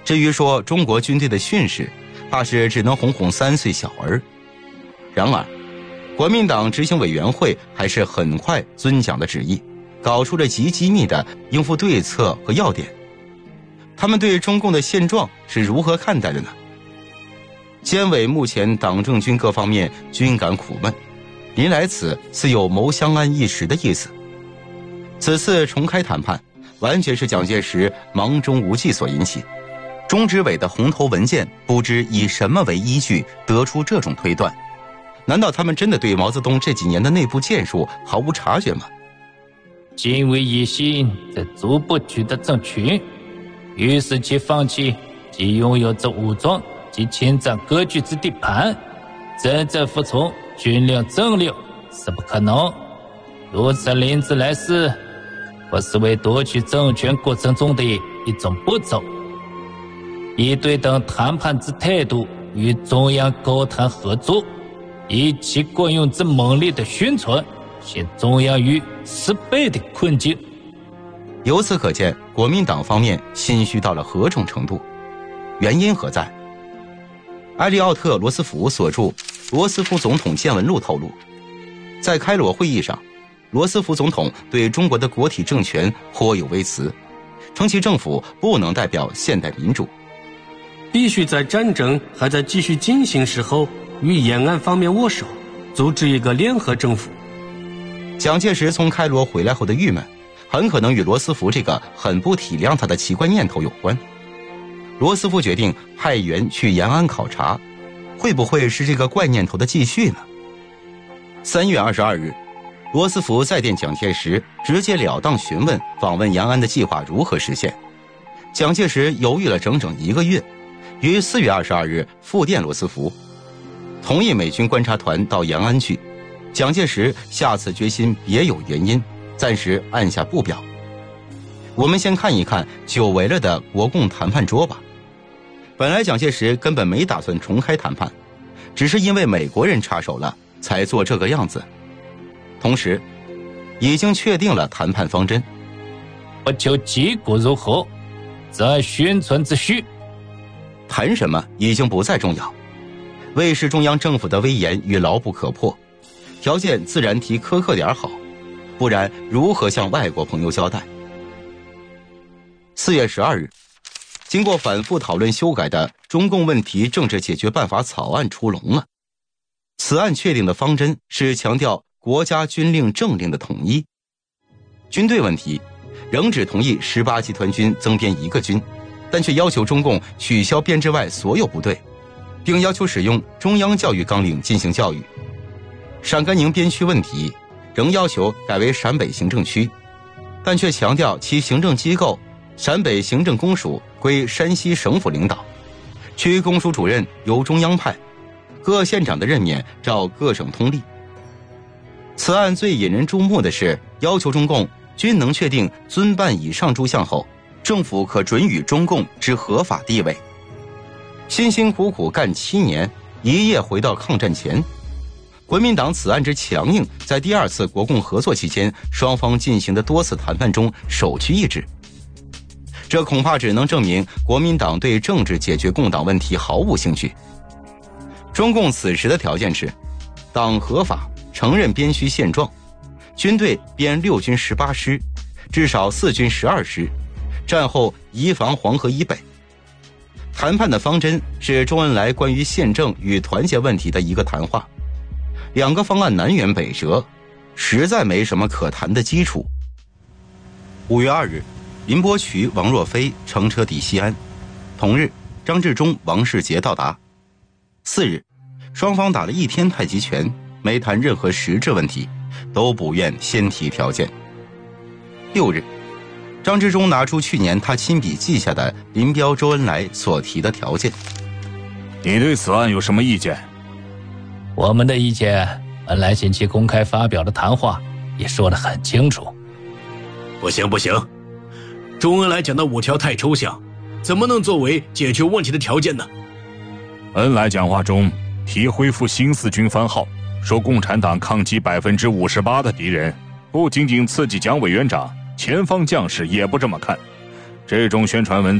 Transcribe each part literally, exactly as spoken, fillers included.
至于说中国军队的训示，怕是只能哄哄三岁小儿。然而国民党执行委员会还是很快遵蒋的旨意，搞出了极机密的应付对策和要点。他们对中共的现状是如何看待的呢？监委目前党政军各方面均感苦闷，临来此似有谋相安一时的意思。此次重开谈判完全是蒋介石忙中无计所引起，中执委的红头文件不知以什么为依据得出这种推断，难道他们真的对毛泽东这几年的内部建树毫无察觉吗？ 警卫一心在逐步取得政权，于是其放弃其拥有着武装及侵占割据之地盘，真正服从军令政令是不可能。如此临之来事，不是为夺取政权过程中的一种步骤，以对等谈判之态度与中央高谈合作，以其惯用之猛烈的宣传，陷中央于失败的困境。 由此可见，国民党方面心虚到了何种程度，原因何在？埃利奥特·罗斯福所著《罗斯福总统见闻录》透露，在开罗会议上，罗斯福总统对中国的国体政权颇有微词，称其政府不能代表现代民主， 必须在战争还在继续进行时候与延安方面握手，组织一个联合政府。 蒋介石从开罗回来后的郁闷，很可能与罗斯福这个很不体谅他的奇怪念头有关。罗斯福决定派员去延安考察，会不会是这个怪念头的继续呢？三月二十二日，罗斯福再电蒋介石，直截了当询问访问延安的计划如何实现。蒋介石犹豫了整整一个月，于四月二十二日复电罗斯福，同意美军观察团到延安去。蒋介石下次决心别有原因，暂时按下不表。我们先看一看久违了的国共谈判桌吧。本来蒋介石根本没打算重开谈判，只是因为美国人插手了才做这个样子。同时已经确定了谈判方针， 不求结果如何，则按宣传之序。 谈什么已经不再重要，为使中央政府的威严与牢不可破，条件自然提苛刻点好，不然如何向外国朋友交代？四月十二日，经过反复讨论修改的《中共问题政治解决办法》草案出笼了。此案确定的方针是强调国家军令政令的统一。军队问题仍只同意十八集团军增编一个军，但却要求中共取消编制外所有部队，并要求使用中央教育纲领进行教育。陕甘宁边区问题仍要求改为陕北行政区，但却强调其行政机构陕北行政公署归山西省府领导，区公署主任由中央派，各县长的任免照各省通例。此案最引人注目的是要求中共均能确定遵办以上诸项后，政府可准予中共之合法地位。辛辛苦苦干七年，一夜回到抗战前。国民党此案之强硬，在第二次国共合作期间双方进行的多次谈判中首屈一指。这恐怕只能证明国民党对政治解决共党问题毫无兴趣。中共此时的条件是，党合法承认边区现状，军队编六军十八师，至少四军十二师，战后移防黄河以北。谈判的方针是周恩来关于宪政与团结问题的一个谈话，两个方案南辕北辙，实在没什么可谈的基础。五月二日，林伯渠、王若飞乘车抵西安，同日张治中、王世杰到达。四日，双方打了一天太极拳，没谈任何实质问题，都不愿先提条件。六日，张治中拿出去年他亲笔记下的林彪、周恩来所提的条件。 你对此案有什么意见？ 我们的意见，恩来近期公开发表的谈话也说得很清楚。 不行不行，周恩来讲的五条太抽象，怎么能作为解决问题的条件呢？ 恩来讲话中提恢复新四军番号，说共产党抗击百分之五十八的敌人，不仅仅刺激蒋委员长，前方将士也不这么看。这种宣传文字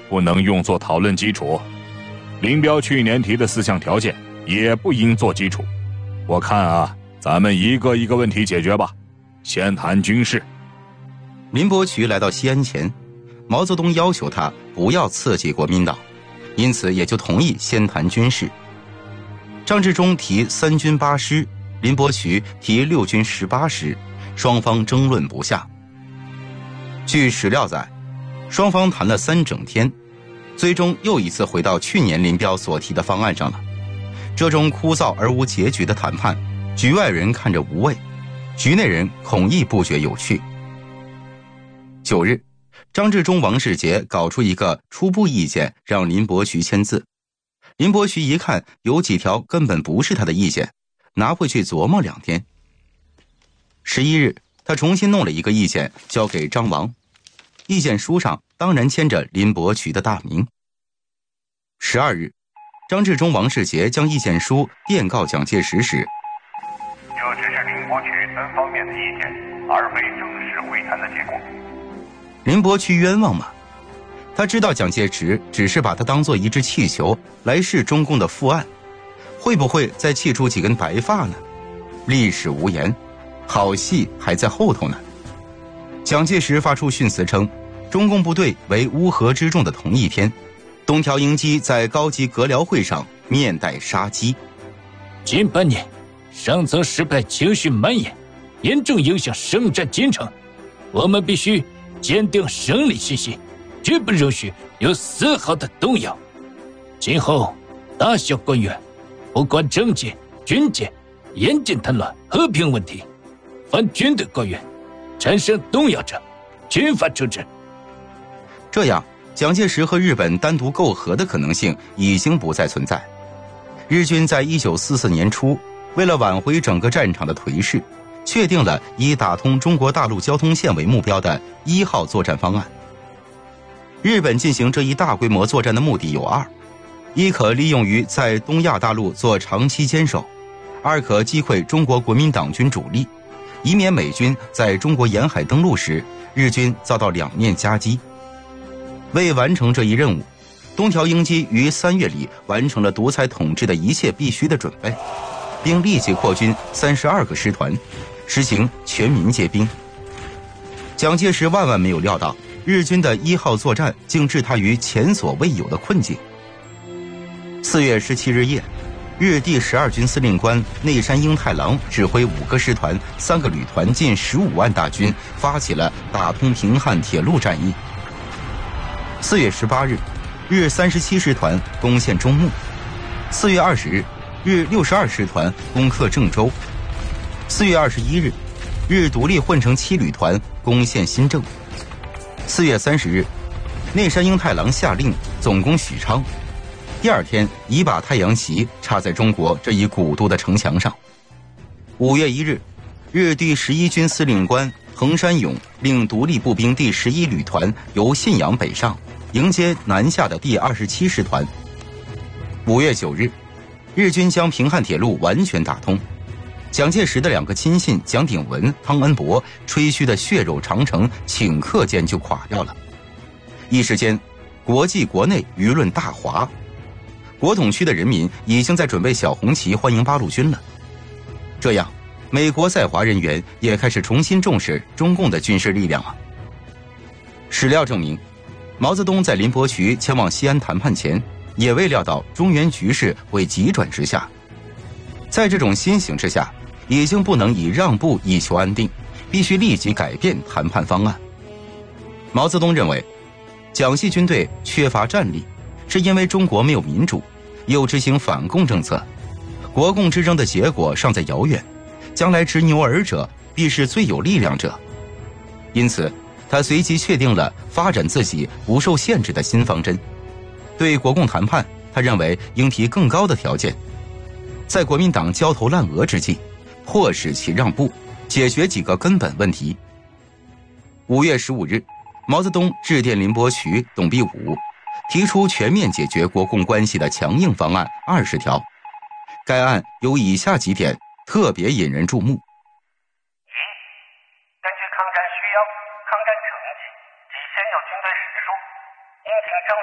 不能用作讨论基础。林彪去年提的四项条件也不应做基础。我看啊，咱们一个一个问题解决吧。先谈军事。 林伯渠来到西安前，毛泽东要求他不要刺激国民党，因此也就同意先谈军事。张治中提三军八师，林伯渠提六军十八师，双方争论不下。据史料载，双方谈了三整天，最终又一次回到去年林彪所提的方案上了。这种枯燥而无结局的谈判，局外人看着无味，局内人恐亦不觉有趣。九日，张治中、王世杰搞出一个初步意见，让林伯渠签字。林伯渠一看有几条根本不是他的意见，拿回去琢磨两天。十一日，他重新弄了一个意见交给张王，意见书上当然签着林伯渠的大名。十二日，张治中、王世杰将意见书电告蒋介石时， 这只是林伯渠单方面的意见，而非正式会谈的结果。 林伯渠冤枉吗？他知道蒋介石只是把他当作一只气球来试中共的副案，会不会再气出几根白发呢？历史无言，好戏还在后头呢。蒋介石发出训词称，中共部队为乌合之众的同一天，东条英机在高级阁僚会上面带杀机。 近半年，上层失败情绪蔓延，严重影响圣战进程。我们必须坚定胜利信心，绝不容许有丝毫的动摇。今后大小官员，不管政界、军界，严谨谈论和平问题。凡军队官员产生动摇者，军法处置。 这样，蒋介石和日本单独媾和的可能性已经不再存在。日军在一九四四年初，为了挽回整个战场的颓势，确定了以打通中国大陆交通线为目标的一号作战方案。日本进行这一大规模作战的目的有二：一可利用于在东亚大陆做长期坚守；二可击溃中国国民党军主力，以免美军在中国沿海登陆时，日军遭到两面夹击。为完成这一任务，东条英机于三月里完成了独裁统治的一切必须的准备，并立即扩军三十二个师团，实行全民皆兵。蒋介石万万没有料到，日军的一号作战竟置他于前所未有的困境。四月十七日夜，日第十二军司令官内山英太郎指挥五个师团、三个旅团，近十五万大军，发起了打通平汉铁路战役。四月十八日，日三十七师团攻陷中牟。四月二十日，日六十二师团攻克郑州。四月二十一日，日独立混成七旅团攻陷新郑。四月三十日，内山英太郎下令总攻许昌。第二天，已把太阳旗插在中国这一古都的城墙上。五月一日，日第十一军司令官横山勇令独立步兵第十一旅团由信阳北上，迎接南下的第二十七师团。五月九日，日军将平汉铁路完全打通。蒋介石的两个亲信蒋鼎文、汤恩伯吹嘘的血肉长城顷刻间就垮掉了。一时间，国际国内舆论大哗，国统区的人民已经在准备小红旗欢迎八路军了。这样，美国在华人员也开始重新重视中共的军事力量了。史料证明，毛泽东在林伯渠前往西安谈判前，也未料到中原局势会急转直下。在这种新形势下，已经不能以让步以求安定，必须立即改变谈判方案。毛泽东认为，蒋系军队缺乏战力，是因为中国没有民主，又执行反共政策，国共之争的结果尚在遥远，将来执牛耳者必是最有力量者。因此，他随即确定了发展自己不受限制的新方针。对国共谈判，他认为应提更高的条件，在国民党焦头烂额之际，迫使其让步，解决几个根本问题。五月十五日，毛泽东致电林伯渠、董必武，提出全面解决国共关系的强硬方案二十条。该案有以下几点特别引人注目： 一、根据抗战需要、抗战成绩及现有军队实数，应请政府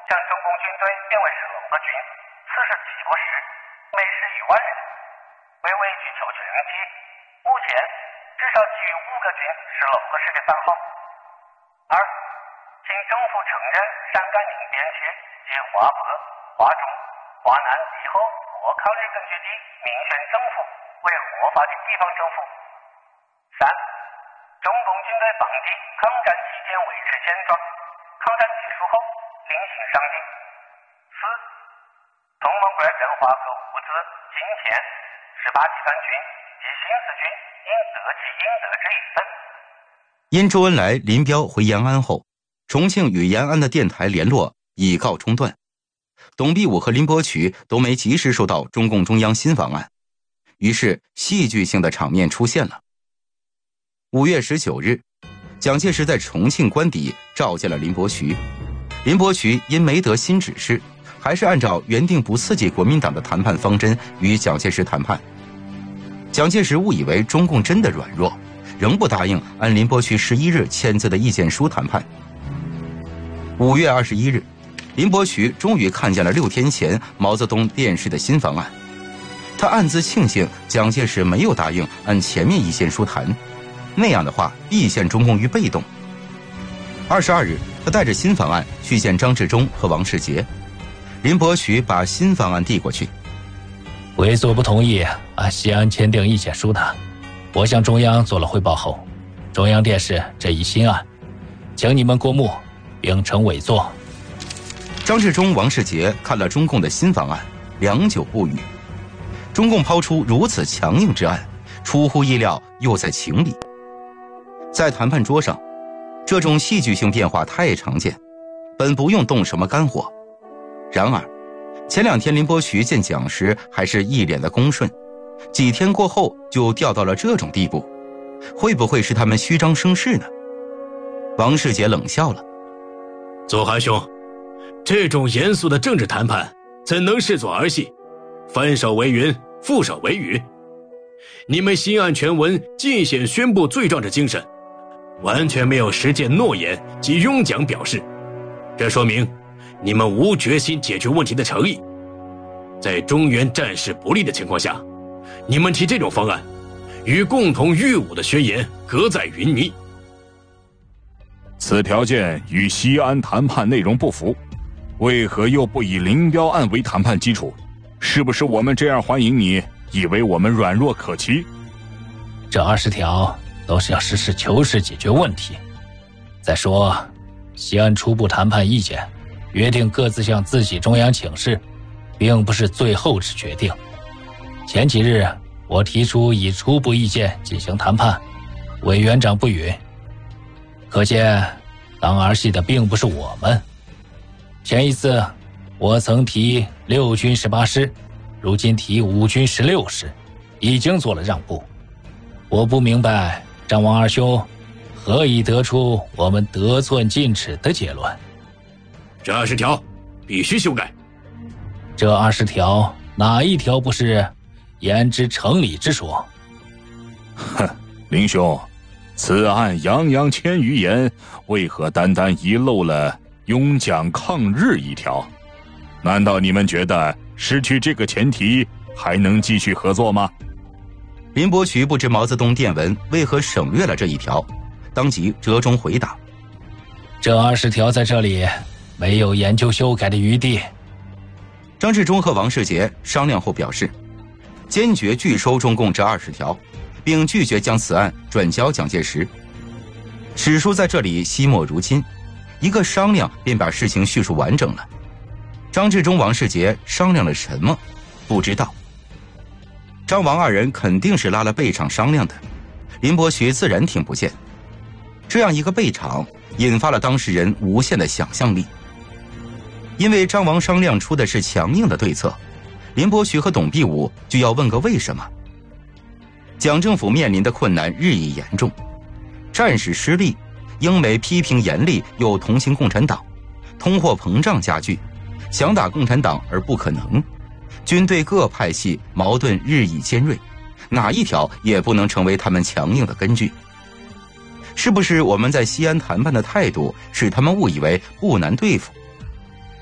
将中共军队变为十五个军，四十七个师，每师一万人。为畏惧求全击，目前至少给予五个军十六个师的番号。二，请政府承认陕甘宁边区及华北、华中、华南以后各抗日根据地民选政府为合法的地方政府。三，中共军队防地抗战期间维持现状，抗战结束后另行上映。四，同盟国人华各物资、金钱、十八集团军及新四军应得其应得之一份。 因周恩来、林彪回延安后，重庆与延安的电台联络已告中断，董必武和林伯渠都没及时收到中共中央新方案，于是戏剧性的场面出现了。五月十九日，蒋介石在重庆官邸召见了林伯渠，林伯渠因没得新指示，还是按照原定不刺激国民党的谈判方针与蒋介石谈判。蒋介石误以为中共真的软弱，仍不答应按林伯渠十一日签字的意见书谈判。五月二十一日，林伯渠终于看见了六天前毛泽东电视的新方案，他暗自庆幸蒋介石没有答应按前面意见书谈，那样的话必陷中共于被动。二十二日，他带着新方案去见张治中和王世杰，林伯渠把新方案递过去。 委所不同意按西安签订意见书的，我向中央做了汇报后，中央电视这一新案，请你们过目并呈委座。 张治中、王世杰看了中共的新方案，良久不语。中共抛出如此强硬之案，出乎意料又在情理。在谈判桌上，这种戏剧性变化太常见，本不用动什么肝火。然而前两天林伯渠见蒋时还是一脸的恭顺，几天过后就掉到了这种地步，会不会是他们虚张声势呢？王世杰冷笑了： 左寒兄，这种严肃的政治谈判怎能视作儿戏？分手为云，覆手为雨。你们新案全文尽显宣布罪状之精神，完全没有实践诺言及拥蒋表示，这说明你们无决心解决问题的诚意。在中原战事不利的情况下，你们提这种方案，与共同御侮的宣言隔在云泥。 此条件与西安谈判内容不符，为何又不以林彪案为谈判基础？是不是我们这样欢迎你，以为我们软弱可欺？ 这二十条都是要实事求是解决问题。再说，西安初步谈判意见约定各自向自己中央请示，并不是最后之决定。前几日我提出以初步意见进行谈判，委员长不允，可见当儿戏的并不是我们。前一次我曾提六军十八师，如今提五军十六师，已经做了让步。我不明白张王二兄何以得出我们得寸进尺的结论。 这二十条必须修改。 这二十条哪一条不是言之成理之说？ 哼，林兄，此案洋洋千余言，为何单单遗漏了拥蒋抗日一条？难道你们觉得失去这个前提还能继续合作吗？ 林伯渠不知毛泽东电文为何省略了这一条，当即折中回答： 这二十条在这里没有研究修改的余地。 张治中和王世杰商量后表示，坚决拒收中共这二十条，并拒绝将此案转交蒋介石。史书在这里惜墨如金，一个商量便把事情叙述完整了。张治中、王世杰商量了什么？不知道。张王二人肯定是拉了备场商量的，林伯渠自然听不见。这样一个备场，引发了当事人无限的想象力。因为张王商量出的是强硬的对策，林伯渠和董必武就要问个为什么。蒋政府面临的困难日益严重，战事失利，英美批评严厉又同情共产党，通货膨胀加剧，想打共产党而不可能，军队各派系矛盾日益尖锐，哪一条也不能成为他们强硬的根据。是不是我们在西安谈判的态度使他们误以为不难对付，